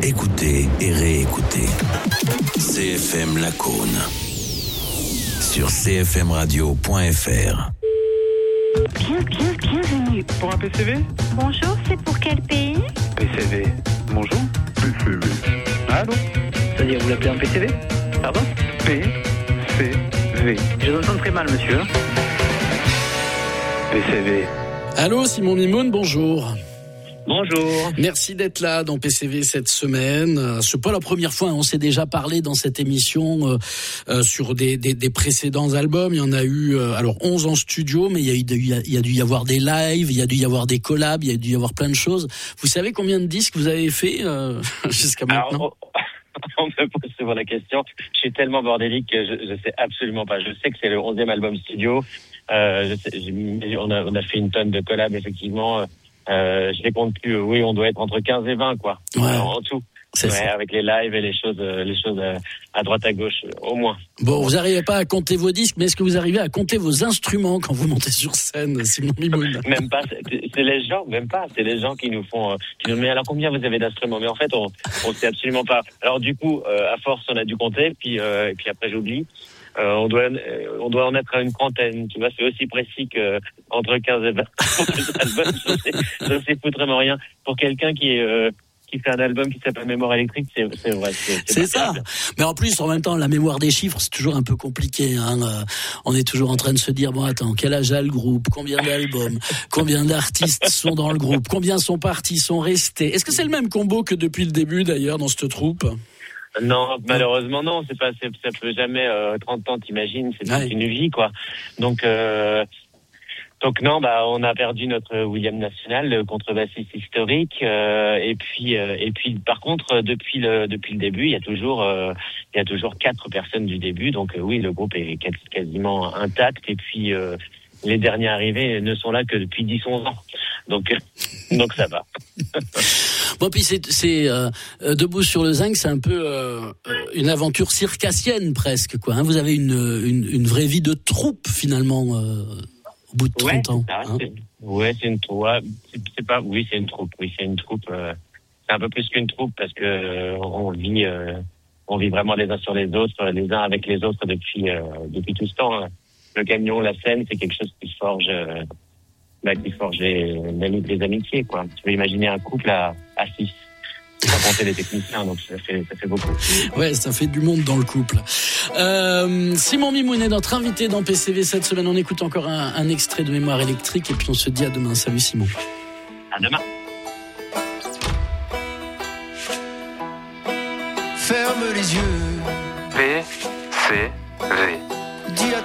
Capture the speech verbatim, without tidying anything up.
écoutez et réécoutez. C F M Lacaune sur c f m radio point f r. Bien, bien, bienvenue. Pour un P C V ? Bonjour, c'est pour quel pays ? P C V. Bonjour. P C V. Allô ? C'est-à-dire, vous l'appelez un P C V ? Pardon ? P C V. Je vous entends très mal, monsieur. P C V. Allô, Simon Mimoun, bonjour. Bonjour. Merci d'être là dans P C V cette semaine. Euh, c'est pas la première fois, hein, on s'est déjà parlé dans cette émission euh, euh, sur des, des, des précédents albums. Il y en a eu euh, alors onze en studio, mais il y a, eu, il y a, il y a dû y avoir des lives, il y a dû y avoir des collabs, il y a dû y avoir plein de choses. Vous savez combien de disques vous avez fait euh, jusqu'à maintenant ? Alors, on me pose souvent la question. Je suis tellement bordélique que je, je sais absolument pas. Je sais que c'est le onzième album studio. Euh, je sais, j'ai, on, a, on a fait une tonne de collabs, effectivement. Euh, je les compte plus. Oui, on doit être entre quinze et vingt, quoi. Ouais. En, en tout. C'est ouais, ça. avec les lives et les choses, les choses à droite à gauche, au moins. Bon, vous n'arrivez pas à compter vos disques, mais est-ce que vous arrivez à compter vos instruments quand vous montez sur scène, Simon Mimoun ? Même pas, c'est, c'est les gens, même pas, c'est les gens qui nous font, euh, qui nous mettent, alors combien vous avez d'instruments ? Mais en fait, on, on sait absolument pas. Alors du coup, euh, à force, on a dû compter, puis, euh, et puis après, j'oublie. Euh, on doit, euh, on doit en être à une trentaine, tu vois, c'est aussi précis que entre quinze et vingt. je sais, je sais foutrement rien. Pour quelqu'un qui est, euh, qui fait un album qui s'appelle Mémoire électrique, c'est, c'est vrai. C'est, c'est, c'est ça. Mais en plus, en même temps, la mémoire des chiffres, c'est toujours un peu compliqué. Hein. Euh, on est toujours en train de se dire, bon, attends, quel âge a le groupe ? Combien d'albums ? Combien d'artistes sont dans le groupe ? Combien sont partis, sont restés ? Est-ce que c'est le même combo que depuis le début, d'ailleurs, dans cette troupe ? Non, malheureusement non, c'est pas, c'est, ça peut jamais, euh, trente ans, t'imagines, c'est ouais. une vie, quoi. Donc, euh, donc non, bah, on a perdu notre William National, le contrebassiste historique, euh, et puis, euh, et puis, par contre, depuis le, depuis le début, il y a toujours, euh, il y a toujours quatre personnes du début, donc euh, oui, le groupe est quasiment intact, et puis, euh, les derniers arrivés ne sont là que depuis dix onze ans. Donc, donc ça va. Bon, puis c'est, c'est euh, Debout sur le zinc, c'est un peu euh, une aventure circassienne presque, quoi. Hein, vous avez une, une, une vraie vie de troupe finalement euh, au bout de trente ouais, ans. Ça, hein. c'est, ouais, c'est une troupe. Ouais, c'est, c'est pas, oui, c'est une troupe. Oui, c'est une troupe. Euh, c'est un peu plus qu'une troupe parce que euh, on vit, euh, on vit vraiment les uns sur les autres, les uns avec les autres depuis euh, depuis tout ce temps. Hein. Le camion, la scène, c'est quelque chose qui forge. Euh, Bah, qui forge les, les amitiés, quoi. Tu peux imaginer un couple à, à six, sans compter les techniciens, donc ça fait, ça fait beaucoup. Ouais, ça fait du monde dans le couple. Euh, Simon Mimoun est notre invité dans P C V cette semaine. On écoute encore un, un extrait de Mémoire électrique et puis on se dit à demain. Salut Simon. À demain. Ferme les yeux. P C V. Dis à